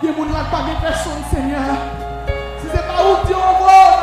Il y a des gens qui n'ont pas de personne, Seigneur. Si ce n'est pas où Dieu envoie,